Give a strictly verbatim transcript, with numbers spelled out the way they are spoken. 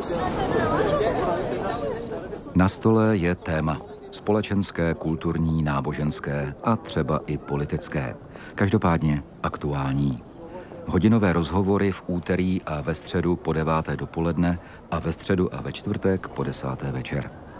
Na stole je téma. Společenské, kulturní, náboženské a třeba i politické. Každopádně aktuální. Hodinové rozhovory v úterý a ve středu po deváté dopoledne a ve středu a ve čtvrtek po desáté večer.